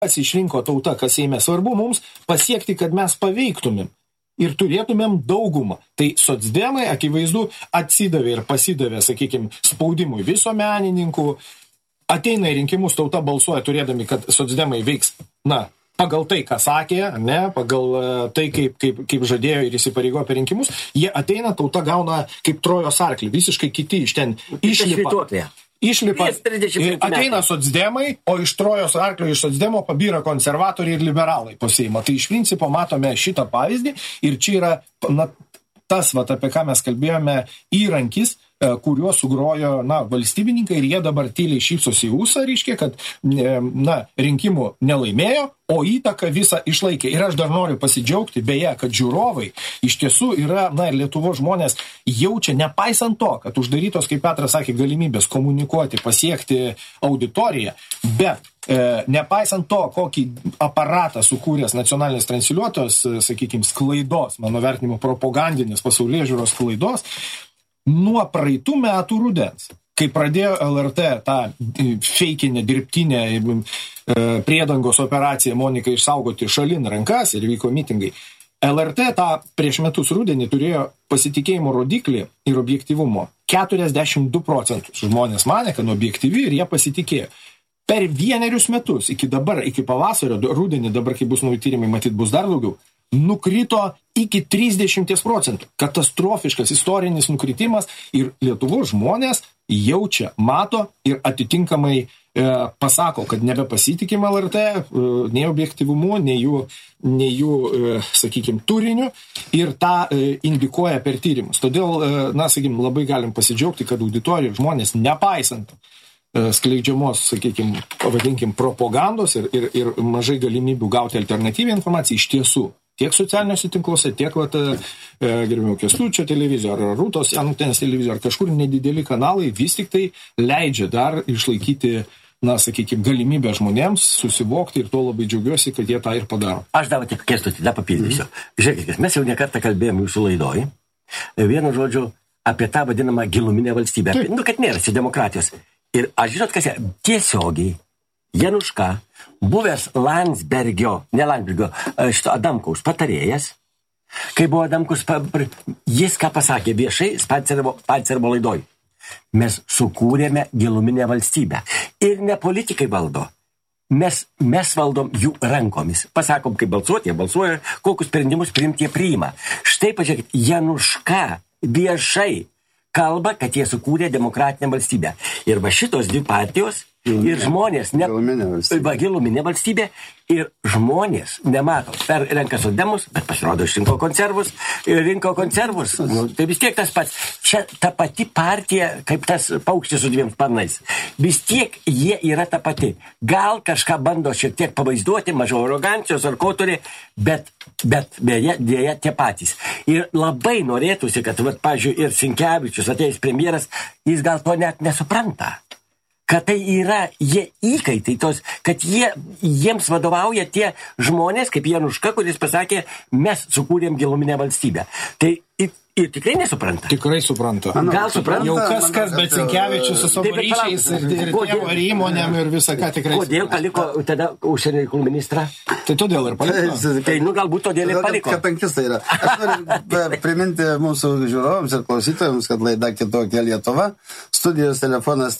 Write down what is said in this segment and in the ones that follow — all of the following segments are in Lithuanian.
išrinko tauta, kas Seime. Svarbu mums pasiekti, kad mes paveiktumėm ir turėtumėm daugumą. Tai socdemai, akivaizdu, atsidavė ir pasidavė, sakykime, spaudimui visuomenininkų. Ateina į rinkimus, tauta balsuoja turėdami, kad socdemai veiks, pagal tai, ką sakė, pagal tai, kaip žadėjo ir įsipareigojo per rinkimus. Jie ateina, tauta gauna kaip Trojos arklį, visiškai kiti iš ten išlipa, ateina socdemai, o iš Trojos arklio, iš socdemo pabyra konservatoriai ir liberalai po Seimą. Tai iš principo matome šitą pavyzdį ir čia yra tas, apie ką mes kalbėjome, įrankis, kuriuo sugrojo valstybininkai ir jie dabar tyliai šypsosi į ūsą, reiškia, kad rinkimų nelaimėjo, o įtaką visą išlaikė. Ir aš dar noriu pasidžiaugti, beje, kad žiūrovai iš tiesų yra, ir Lietuvos žmonės jaučia, nepaisant to, kad uždarytos, kaip Petras sakė, galimybės komunikuoti, pasiekti auditoriją, bet nepaisant to, kokį aparatą sukūręs nacionalinis transliuotojas, sakykime, sklaidos, mano vertinimu, propagandinės pasaulėžiūros sklaidos, nuo praeitų metų rudens, kai pradėjo LRT tą feikinę, dirbtinę priedangos operaciją Monikai išsaugoti šalin rankas ir vyko mitingai, LRT tą prieš metus rudenį turėjo pasitikėjimo rodiklį ir objektyvumo 42%. Žmonės manė, kad objektyvi ir jie pasitikėjo. Per 1 metus, iki pavasario, rudenį, dabar kai bus nauji tyrimai, matyt, bus dar daugiau, nukrito iki 30%. Katastrofiškas istorinis nukritimas ir Lietuvos žmonės jaučia, mato ir atitinkamai pasako, kad nebepasitikime LRT, nei objektyvumu, nei jų, sakykime, turiniu ir tą indikuoja per tyrimus. Todėl, labai galim pasidžiaugti, kad auditorijų žmonės, nepaisant skleidžiamos, sakykime, pavadinkim, propagandos ir mažai galimybių gauti alternatyvią informaciją, iš tiesų tiek socialiniuose tinkluose, tiek, gerbėjau, Kęstučio televizijos, ar Rūtos Janutės televizijos, ar kažkur nedideli kanalai vis tik tai leidžia dar išlaikyti, sakykime, galimybę žmonėms susivokti ir to labai džiaugiuosi, kad jie tą ir padaro. Aš dar tik Kęstutį, dar papildysiu. Žiūrėkit, mes jau nekartą kalbėjome jūsų laidoj, vienu žodžiu, apie tą vadinamą giluminę valstybę. Kad nėra čia demokratijos. Ir aš žinot, kas yra tiesiogiai Januška, buvęs Adamkaus patarėjas, kai buvo Adamkus, jis ką pasakė viešai Pancervo laidoj. Mes sukūrėme giluminę valstybę. Ir ne politikai valdo. Mes valdom jų rankomis. Pasakom, kaip balsuoti, jie balsuoja, kokius sprendimus priimti, jie priima. Štai pažiūrėkit, Januška viešai kalba, kad jie sukūrė demokratinę valstybę. Ir va šitos dvi partijos ir žmonės, giluminė valstybė, ir žmonės nemato, renka socdemus, bet pasirodo išrinko konservus, tai vis tiek tas pats. Čia ta pati partija, kaip tas paukštis su 2 sparnais. Vis tiek jie yra ta pati. Gal kažką bando šiek tiek pavaizduoti, mažiau arogancijos ar ko turi, bet dėja tie patys. Ir labai norėtųsi, kad, pavyzdžiui, ir Sinkevičius atėjęs premjeras, jis gal to net nesupranta. Kad tai yra jie įkaitai, kad jiems vadovauja tie žmonės, kaip Januška, kuris pasakė, mes sukūrėm giluminę valstybę. Tai ir tikrai nesupranta. Tikrai supranta. Gal supranta? Jau kas, bet Sinkevičius su savo ryšiais ir įmonėm ir visą ką tikrai. Kodėl paliko tada užsienio reikalų ministrą? Tai todėl ir paliko. Tai galbūt todėl ir paliko. Kad tankistai yra. Aš noriu priminti mūsų žiūrovams ir klausytojams, kad laida Kitokia Lietuva. Studijos telefonas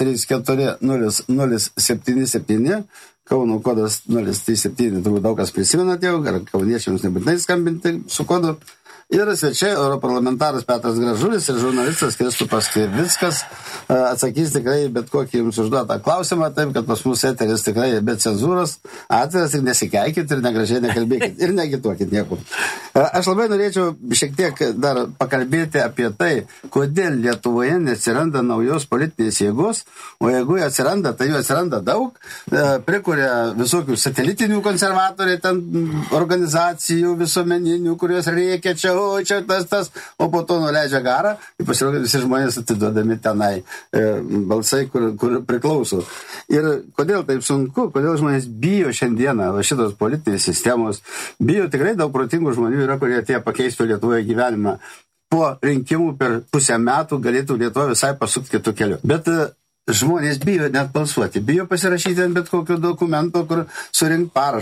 340077, Kauno kodas 037, turbūt daug kas prisimenat jau, ar kauniečiams nebūtinai skambinti su kodu. Ir svečiai, europarlamentaras Petras Gražulis ir žurnalistas Kristupas Krivickas atsakys tikrai bet kokį jums užduotą klausimą, taip, kad pas mus eteris tikrai be cenzūros, atviras ir nesikeikit ir negražiai nekalbėkit ir negituokit niekur. Aš labai norėčiau šiek tiek dar pakalbėti apie tai, kodėl Lietuvoje neatsiranda naujos politinės jėgos, o jeigu jie atsiranda, tai jų atsiranda daug, prikuria visokių satelitinių konservatorių, ten organizacijų visuomeninių, kurios reikia čia, o po to nuleidžia garą ir pasirodo visi žmonės atiduodami tenai balsai, kur priklauso. Ir kodėl taip sunku, kodėl žmonės bijo šiandieną šitos politinės sistemos, bijo tikrai daug protingų žmonių yra, kurie tie pakeistų Lietuvoje gyvenimą. Po rinkimų per pusę metų galėtų Lietuva visai pasukti kitų kelių. Bet žmonės bijo net balsuoti, bijo pasirašyti ant bet kokio dokumento, kur surink parašą.